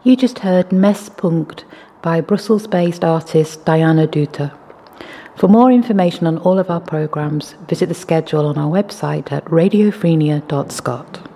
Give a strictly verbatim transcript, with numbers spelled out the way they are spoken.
You just heard Mes Punkt by Brussels-based artist Diana Duter. For more information on all of our programmes, visit the schedule on our website at radiophrenia dot scot.